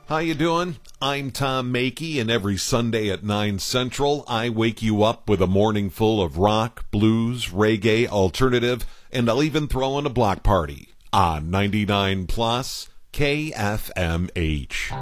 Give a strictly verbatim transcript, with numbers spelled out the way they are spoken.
How you doing? I'm Tom Makey, and every Sunday at nine Central, I wake you up with a morning full of rock, blues, reggae, alternative, and I'll even throw in a block party on ninety-nine plus K F M H.